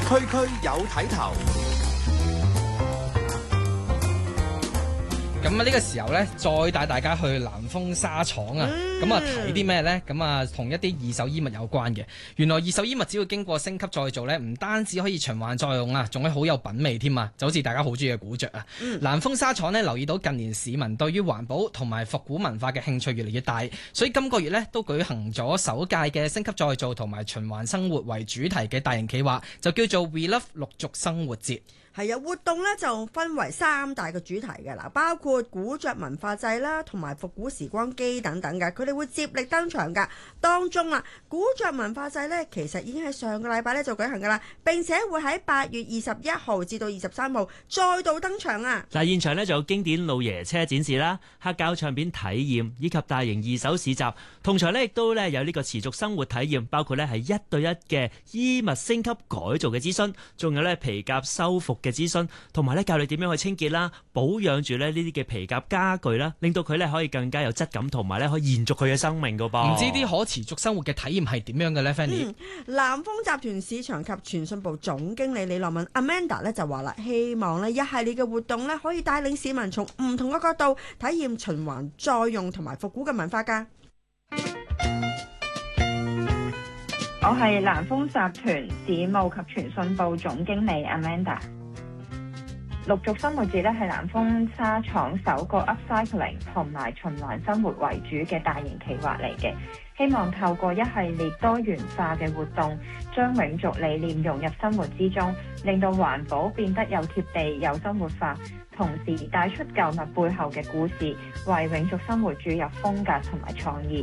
區區有睇頭。 咁啊呢個時候呢，再帶大家去南豐紗廠啊，咁啊睇啲咩呢？咁啊同一啲二手衣物有關嘅。原來二手衣物只要經過升級再造呢，唔單止可以循環再用啊，仲可以好有品味添啊！就好似大家好中意嘅古着啊。南豐紗廠呢，留意到近年市民對於環保同埋復古文化嘅興趣越嚟越大，所以今個月呢，都舉行咗首屆嘅升級再造同埋循環生活為主題嘅大型企劃，就叫做 We Love 綠族生活節。 係啊，活動咧就分為3大個主題嘅嗱，包括古着文化祭啦，同埋復古時光機等等嘅，佢哋會接力登場㗎。當中啊，古着文化祭咧其實已經喺上個禮拜咧就舉行㗎啦，並且會喺8月21號至到23號再度登場啊！ 嗱，現場咧就有經典老爺車展示啦、黑膠唱片體驗以及大型二手市集，同場咧亦都咧有呢個持續生活體驗，包括咧係1對1嘅衣物升級改造嘅諮詢，仲有咧皮夾修復嘅諮詢，同埋咧教你點樣去清潔啦、保養住咧呢啲嘅皮夾家具啦，令到佢咧可以更加有質感，同埋咧可以延續佢嘅生命噶噃。 唔知啲可持續生活嘅體驗係點樣嘅咧 Fanny？ 南豐集團市場及傳訊部總經理李樂敏 Amanda 咧就話啦，希望咧一系列嘅活動咧可以帶領市民從唔同嘅角度體驗循環再用同埋復古嘅文化㗎。 我係南豐集團市務及傳訊部總經理 Amanda。綠族生活節咧係南豐紗廠首個 upcycling 同埋循環生活為主嘅大型企劃嚟嘅，希望透過一系列多元化嘅活動，將永續理念融入生活之中，令到環保變得有貼地、有生活化，同時帶出舊物背後嘅故事，為永續生活注入風格同埋創意。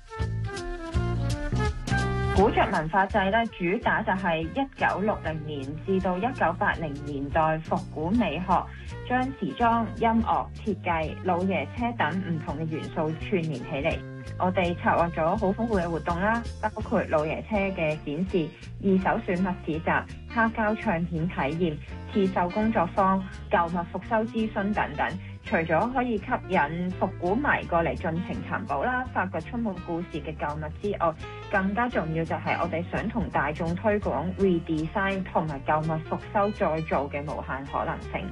古着文化祭咧，主打就係1960年至到1980年代復古美學，將時裝、音樂、設計、老爺車等唔同嘅元素串聯起嚟。我哋策劃咗好豐富嘅活動啦，包括老爺車嘅展示、二手選物市集、黑膠唱片體驗、刺繡工作坊、舊物復修諮詢等等。除咗可以吸引復古迷過嚟盡情尋寶啦，發掘充滿故事嘅舊物之外，更加重要就係我哋想同大眾推廣 redesign 同埋舊物復修再造嘅無限可能性。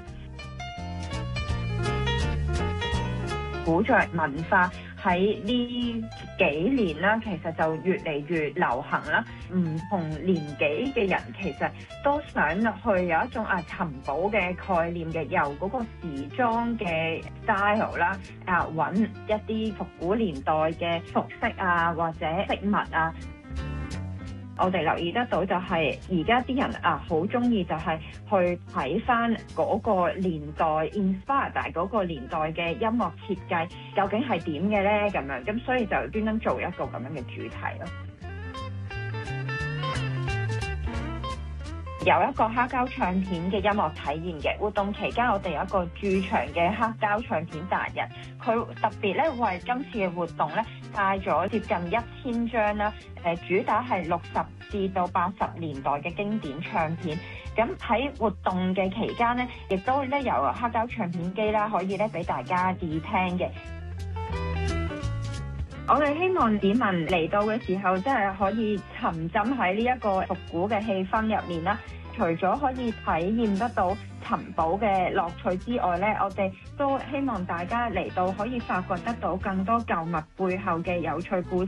古着文化喺呢幾年啦，其實就越嚟越流行啦。唔同年紀嘅人其實都想去有一種尋寶嘅概念嘅，由嗰個時裝嘅 style 啦，揾一啲復古年代嘅服飾啊，或者飾物啊。我哋留意得到就係而家啲人好中意就係去睇翻嗰個年代 inspire 大嗰個年代嘅音樂設計究竟係點嘅咧，咁樣，咁所以就專登做一個咁樣嘅主題咯。有一個黑膠唱片嘅音樂體驗嘅活動期間，我哋有一個駐場嘅黑膠唱片達人，佢特別咧為今次嘅活動咧帶咗接近1000張啦，主打係60至到80年代嘅經典唱片。咁喺活動嘅期間咧，亦都咧有黑膠唱片機啦，可以咧俾大家試聽嘅。我哋希望市民嚟到嘅時候，真係可以沉浸喺呢一個復古嘅氣氛入面啦。除咗可以體驗得到尋寶嘅樂趣之外呢，我哋都希望大家嚟到可以發掘得到更多舊物背後嘅有趣故事。